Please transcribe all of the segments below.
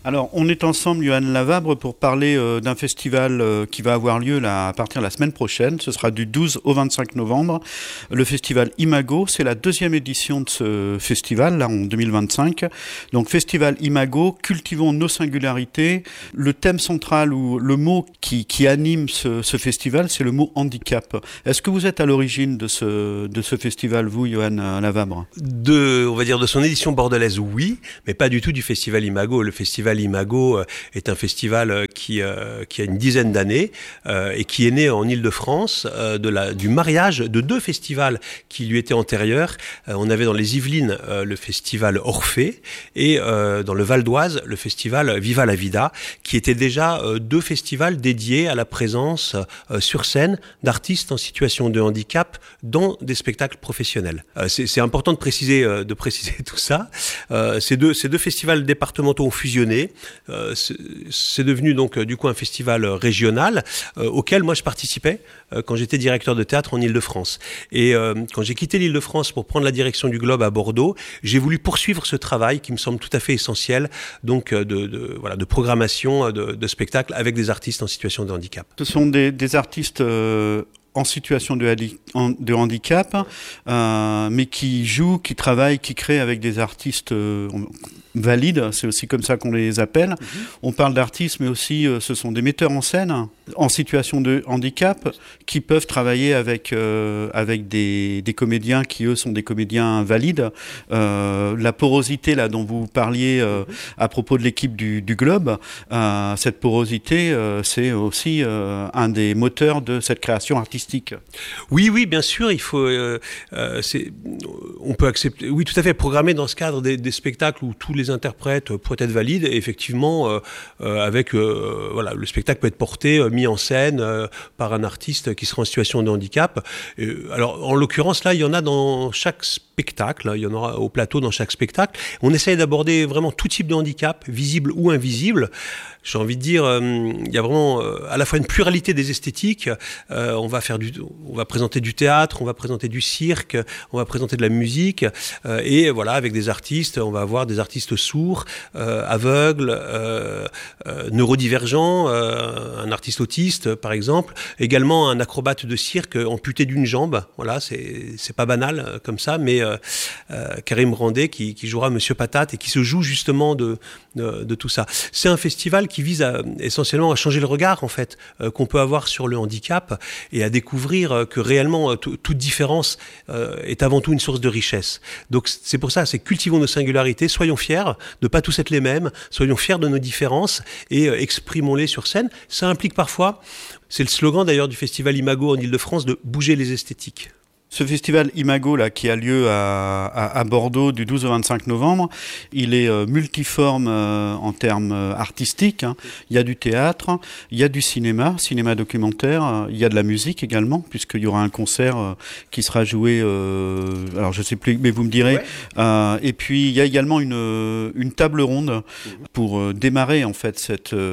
Alors, on est ensemble, Johan Lavabre, pour parler d'un festival qui va avoir lieu là, à partir de la semaine prochaine. Ce sera du 12 au 25 novembre. Le festival Imago, c'est la deuxième édition de ce festival, là, en 2025. Donc, festival Imago, cultivons nos singularités. Le thème central ou le mot qui anime ce festival, c'est le mot handicap. Est-ce que vous êtes à l'origine de ce festival, vous, Johan Lavabre ? On va dire de son édition bordelaise, oui, mais pas du tout du festival Imago. Le festival Imago est un festival qui a une dizaine d'années et qui est né en Île-de-France du mariage de deux festivals qui lui étaient antérieurs. On avait dans les Yvelines le festival Orphée et dans le Val d'Oise le festival Viva la Vida, qui étaient déjà deux festivals dédiés à la présence sur scène d'artistes en situation de handicap dans des spectacles professionnels. C'est important de préciser tout ça. Ces deux festivals départementaux ont fusionné. C'est devenu donc du coup un festival régional auquel moi je participais quand j'étais directeur de théâtre en Île-de-France. Et quand j'ai quitté l'Île-de-France pour prendre la direction du Globe à Bordeaux, j'ai voulu poursuivre ce travail qui me semble tout à fait essentiel, donc de programmation de spectacles avec des artistes en situation de handicap. Ce sont des artistes en situation de handicap, mais qui jouent, qui travaillent, qui créent avec des artistes valides, c'est aussi comme ça qu'on les appelle. On parle d'artistes, mais aussi ce sont des metteurs en scène en situation de handicap qui peuvent travailler avec des comédiens qui, eux, sont des comédiens valides. La porosité là dont vous parliez à propos de l'équipe du Globe, cette porosité, c'est aussi un des moteurs de cette création artistique. Oui, bien sûr, il faut. On peut accepter, oui, tout à fait, programmer dans ce cadre des spectacles où tous les interprètes pourraient être valides. Et effectivement, le spectacle peut être porté, mis en scène par un artiste qui sera en situation de handicap. Alors, en l'occurrence, là, il y en a dans chaque spectacle. Il y en aura au plateau dans chaque spectacle. On essaye d'aborder vraiment tout type de handicap, visible ou invisible. J'ai envie de dire, il y a vraiment à la fois une pluralité des esthétiques. On va présenter du théâtre, on va présenter du cirque, on va présenter de la musique, et voilà, avec des artistes, on va avoir des artistes sourds, aveugles, neurodivergents, un artiste autiste par exemple, également un acrobate de cirque amputé d'une jambe. Voilà, c'est pas banal comme ça, mais Karim Randé qui jouera Monsieur Patate et qui se joue justement de tout ça. C'est un festival qui vise essentiellement à changer le regard en fait qu'on peut avoir sur le handicap et à découvrir que réellement toute différence est avant tout une source de richesse. Donc c'est pour ça, c'est cultivons nos singularités, soyons fiers de pas tous être les mêmes, soyons fiers de nos différences et exprimons-les sur scène. Ça implique parfois, c'est le slogan d'ailleurs du festival Imago en Île-de-France, de bouger les esthétiques. Ce festival Imago là, qui a lieu à Bordeaux du 12 au 25 novembre, il est multiforme en termes artistiques. Hein. Il y a du théâtre, il y a du cinéma documentaire, il y a de la musique également, puisqu'il y aura un concert qui sera joué, alors je sais plus, mais vous me direz. Ouais. Et puis il y a également une table ronde pour démarrer en fait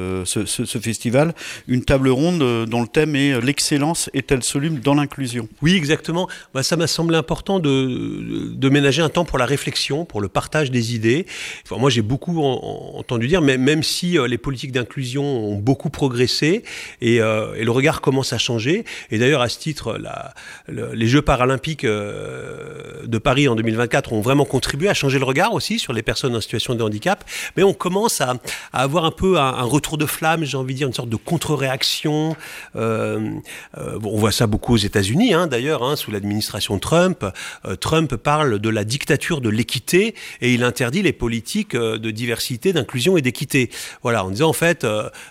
ce festival. Une table ronde dont le thème est l'excellence est-elle soluble dans l'inclusion. Oui, exactement. Ça m'a semblé important de ménager un temps pour la réflexion, pour le partage des idées. Enfin, moi, j'ai beaucoup entendu dire, même si les politiques d'inclusion ont beaucoup progressé et le regard commence à changer. Et d'ailleurs, à ce titre, les Jeux paralympiques de Paris en 2024 ont vraiment contribué à changer le regard aussi sur les personnes en situation de handicap. Mais on commence à avoir un peu un retour de flamme, j'ai envie de dire, une sorte de contre-réaction. On voit ça beaucoup aux États-Unis, d'ailleurs, sous l'administration Trump. Trump parle de la dictature de l'équité et il interdit les politiques de diversité, d'inclusion et d'équité. Voilà, en disant en fait,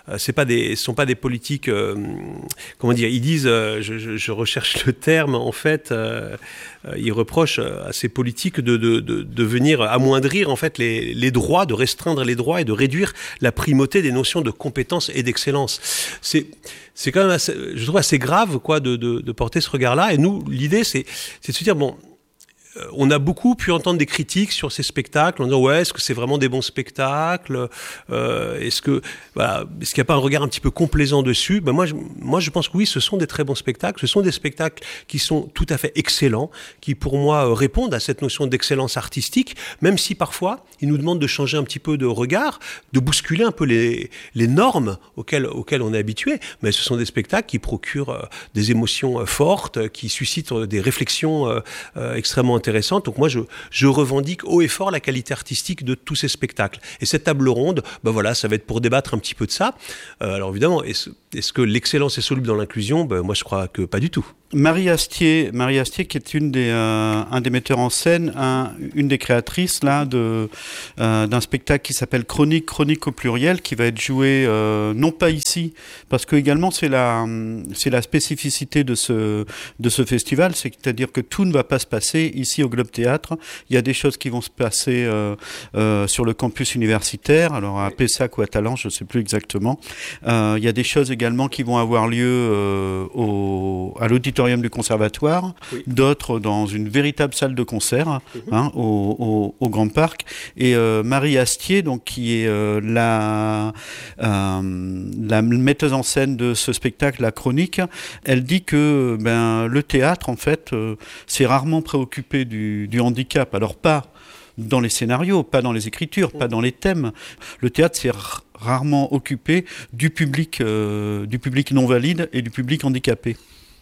ce sont pas des politiques. Comment dire ? Ils disent, je recherche le terme. En fait, ils reprochent à ces politiques de venir amoindrir en fait les droits, de restreindre les droits et de réduire la primauté des notions de compétence et d'excellence. C'est quand même je trouve assez grave de porter ce regard-là. Et nous, l'idée, c'est de se dire, bon, on a beaucoup pu entendre des critiques sur ces spectacles en disant ouais, est-ce que c'est vraiment des bons spectacles, est-ce qu'il n'y a pas un regard un petit peu complaisant dessus? Moi je pense que oui, ce sont des très bons spectacles, ce sont des spectacles qui sont tout à fait excellents, qui pour moi répondent à cette notion d'excellence artistique, même si parfois ils nous demandent de changer un petit peu de regard, de bousculer un peu les normes auxquelles on est habitué, mais ce sont des spectacles qui procurent des émotions fortes, qui suscitent des réflexions extrêmement intéressantes. Donc moi, je revendique haut et fort la qualité artistique de tous ces spectacles. Et cette table ronde, ça va être pour débattre un petit peu de ça. Alors évidemment, est-ce que l'excellence est soluble dans l'inclusion? Moi, je crois que pas du tout. Marie Astier, qui est un des metteurs en scène, une des créatrices là d'un spectacle qui s'appelle Chronique au pluriel, qui va être joué non pas ici, parce que également c'est la spécificité de ce festival, c'est-à-dire que tout ne va pas se passer ici au Globe Théâtre. Il y a des choses qui vont se passer sur le campus universitaire, alors à Pessac ou à Talence, je ne sais plus exactement. Il y a des choses également qui vont avoir lieu à l'auditorium du conservatoire, oui. D'autres dans une véritable salle de concert au Grand Parc. Et Marie Astier, donc, qui est la metteuse en scène de ce spectacle, La Chronique, elle dit que le théâtre, en fait, s'est rarement préoccupé du handicap. Alors pas dans les scénarios, pas dans les écritures, pas dans les thèmes. Le théâtre s'est rarement occupé du public non valide et du public handicapé.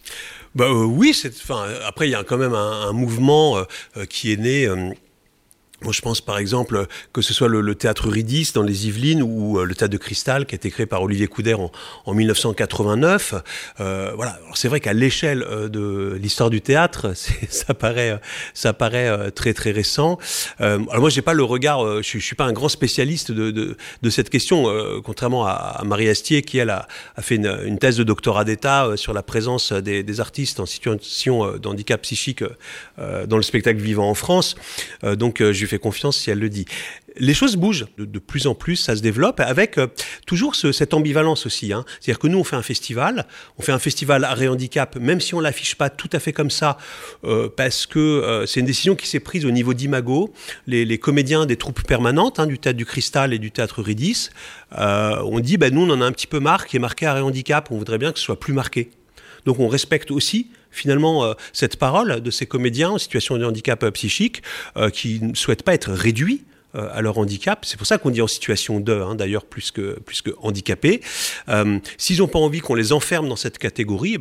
Oui, après il y a quand même un mouvement qui est né. Moi, je pense par exemple que ce soit le théâtre Eurydice dans les Yvelines ou le théâtre de Cristal qui a été créé par Olivier Coudert en 1989. Alors c'est vrai qu'à l'échelle de l'histoire du théâtre, ça paraît très très récent. Alors moi, j'ai pas le regard, je suis pas un grand spécialiste de cette question, contrairement à Marie Astier qui elle a fait une thèse de doctorat d'État sur la présence des artistes en situation de handicap psychique dans le spectacle vivant en France. Donc je fais confiance si elle le dit. Les choses bougent de plus en plus, ça se développe avec toujours cette ambivalence aussi. C'est-à-dire que nous, on fait un festival arrêt handicap, même si on ne l'affiche pas tout à fait comme ça, parce que c'est une décision qui s'est prise au niveau d'Imago. Les comédiens des troupes permanentes, du théâtre du Cristal et du théâtre Eurydice, on dit, nous, on en a un petit peu marre, qui est marqué arrêt handicap, on voudrait bien que ce soit plus marqué. Donc on respecte aussi finalement cette parole de ces comédiens en situation de handicap psychique qui ne souhaitent pas être réduits à leur handicap. C'est pour ça qu'on dit en situation de, d'ailleurs, plus que handicapés. S'ils n'ont pas envie qu'on les enferme dans cette catégorie,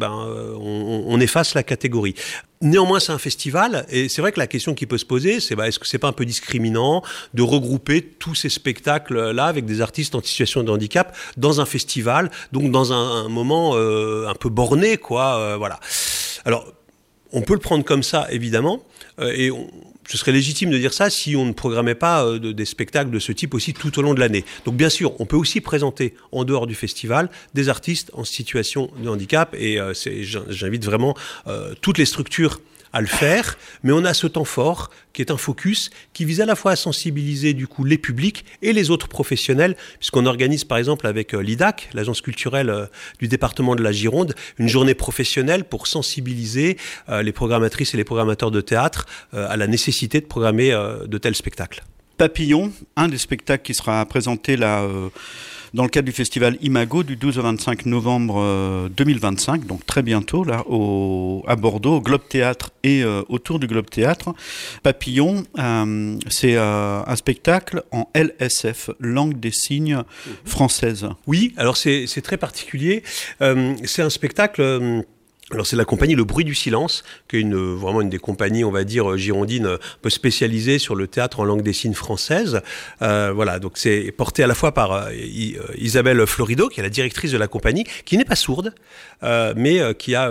on efface la catégorie. Néanmoins, c'est un festival, et c'est vrai que la question qui peut se poser, c'est est-ce que c'est pas un peu discriminant de regrouper tous ces spectacles-là avec des artistes en situation de handicap dans un festival, donc dans un moment un peu borné, quoi. Voilà. Alors, on peut le prendre comme ça, évidemment, et ce serait légitime de dire ça si on ne programmait pas des spectacles de ce type aussi tout au long de l'année. Donc bien sûr, on peut aussi présenter en dehors du festival des artistes en situation de handicap et j'invite vraiment toutes les structures à le faire, mais on a ce temps fort qui est un focus qui vise à la fois à sensibiliser du coup les publics et les autres professionnels, puisqu'on organise par exemple avec l'IDAC, l'agence culturelle du département de la Gironde, une journée professionnelle pour sensibiliser les programmatrices et les programmateurs de théâtre à la nécessité de programmer de tels spectacles. Papillon, un des spectacles qui sera présenté là dans le cadre du festival Imago du 12 au 25 novembre 2025, donc très bientôt là à Bordeaux, au Globe Théâtre et autour du Globe Théâtre. Papillon, c'est un spectacle en LSF, langue des signes française. Oui, alors c'est très particulier. C'est un spectacle... Alors c'est la compagnie Le Bruit du Silence, qui est vraiment une des compagnies, on va dire, girondines un peu spécialisées sur le théâtre en langue des signes française. Voilà, donc c'est porté à la fois par Isabelle Florido, qui est la directrice de la compagnie, qui n'est pas sourde, mais qui a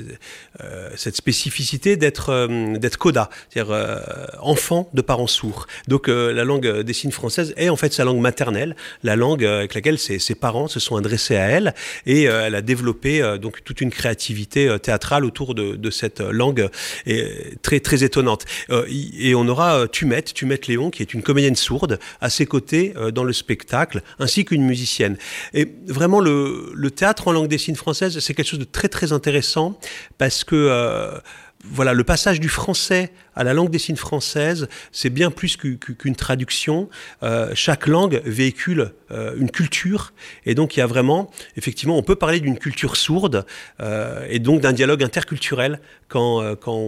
cette spécificité d'être coda, c'est-à-dire enfant de parents sourds. Donc la langue des signes française est en fait sa langue maternelle, la langue avec laquelle ses parents se sont adressés à elle, et elle a développé donc toute une créativité théâtrale autour de cette langue très, très étonnante. Et on aura Tumette Léon, qui est une comédienne sourde, à ses côtés dans le spectacle, ainsi qu'une musicienne. Et vraiment, le théâtre en langue des signes française, c'est quelque chose de très, très intéressant, parce que voilà, le passage du français à la langue des signes française, c'est bien plus qu'une traduction. Chaque langue véhicule une culture, et donc il y a vraiment, effectivement, on peut parler d'une culture sourde, et donc d'un dialogue interculturel quand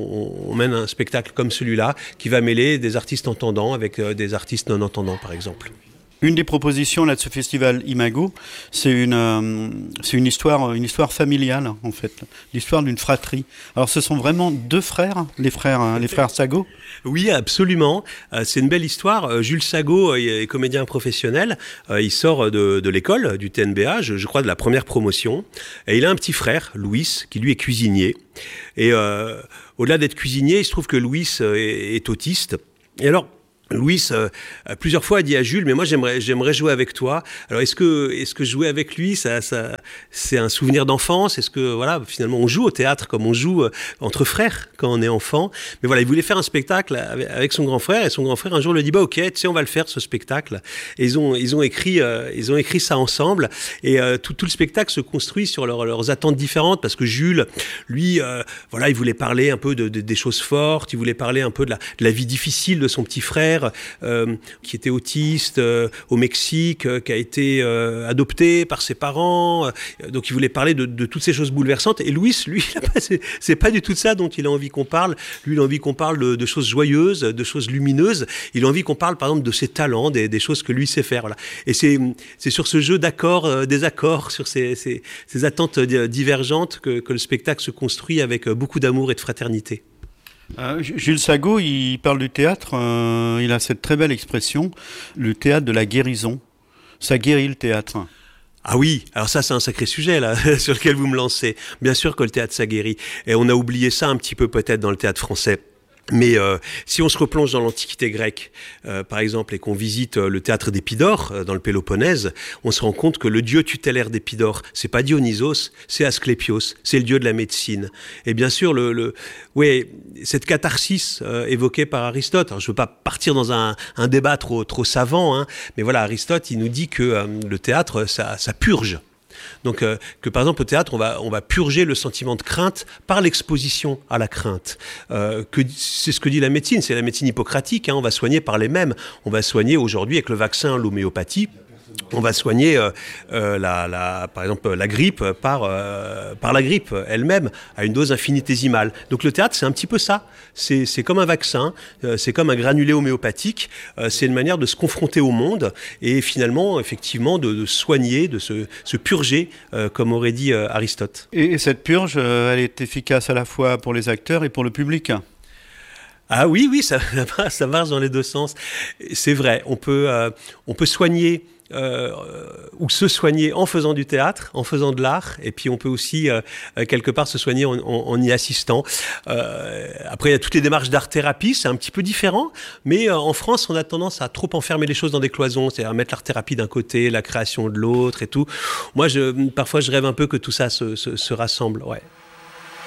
on mène un spectacle comme celui-là, qui va mêler des artistes entendants avec des artistes non entendants, par exemple. Une des propositions là de ce festival Imago, c'est une histoire familiale en fait, l'histoire d'une fratrie. Alors ce sont vraiment deux frères, les frères Sago. Oui, absolument. C'est une belle histoire. Jules Sago est comédien professionnel. Il sort de l'école du TNBA, je crois de la première promotion. Et il a un petit frère, Louis, qui lui est cuisinier. Et au-delà d'être cuisinier, il se trouve que Louis est autiste. Et alors, Louis, plusieurs fois, a dit à Jules, mais moi, j'aimerais jouer avec toi. Alors, est-ce que jouer avec lui, ça, c'est un souvenir d'enfance? Est-ce que, voilà, finalement, on joue au théâtre comme on joue entre frères quand on est enfant? Mais voilà, il voulait faire un spectacle avec son grand frère, et son grand frère, un jour, lui dit, bah, ok, tu sais, on va le faire, ce spectacle. Et ils ont écrit ça ensemble. Et tout le spectacle se construit sur leurs attentes différentes, parce que Jules, lui, voilà, il voulait parler un peu des choses fortes, il voulait parler un peu de la vie difficile de son petit frère, qui était autiste au Mexique, qui a été adopté par ses parents. Donc il voulait parler de toutes ces choses bouleversantes. Et Louis, lui, c'est pas du tout de ça dont il a envie qu'on parle. Lui, il a envie qu'on parle de choses joyeuses, de choses lumineuses. Il a envie qu'on parle, par exemple, de ses talents, des choses que lui sait faire. Voilà. Et c'est sur ce jeu d'accords, désaccords, sur ces attentes divergentes que le spectacle se construit avec beaucoup d'amour et de fraternité. Jules Sago, il parle du théâtre, il a cette très belle expression, le théâtre de la guérison. Ça guérit le théâtre. Ah oui, alors ça c'est un sacré sujet là sur lequel vous me lancez. Bien sûr que le théâtre ça guérit, et on a oublié ça un petit peu peut-être dans le théâtre français. Mais si on se replonge dans l'Antiquité grecque, par exemple, et qu'on visite le théâtre d'Épidore, dans le Péloponnèse, on se rend compte que le dieu tutélaire d'Épidore, c'est pas Dionysos, c'est Asclépios, c'est le dieu de la médecine. Et bien sûr, cette catharsis évoquée par Aristote, alors je veux pas partir dans un débat trop savant, hein, mais voilà, Aristote, il nous dit que le théâtre, ça purge. Donc que par exemple au théâtre on va purger le sentiment de crainte par l'exposition à la crainte. C'est ce que dit la médecine, c'est la médecine hippocratique, hein, on va soigner par les mêmes. On va soigner aujourd'hui avec le vaccin, l'homéopathie. On va soigner par exemple la grippe par la grippe elle-même à une dose infinitésimale. Donc le théâtre c'est un petit peu ça. C'est comme un vaccin, c'est comme un granulé homéopathique. C'est une manière de se confronter au monde et finalement effectivement de soigner, de se purger comme aurait dit Aristote. Et cette purge, elle est efficace à la fois pour les acteurs et pour le public. Ah oui, ça marche dans les deux sens. C'est vrai, on peut soigner ou se soigner en faisant du théâtre, en faisant de l'art, et puis on peut aussi quelque part se soigner en y assistant. Après, il y a toutes les démarches d'art-thérapie, c'est un petit peu différent, mais en France, on a tendance à trop enfermer les choses dans des cloisons, c'est-à-dire à mettre l'art-thérapie d'un côté, la création de l'autre et tout. Moi, parfois, je rêve un peu que tout ça se rassemble, ouais.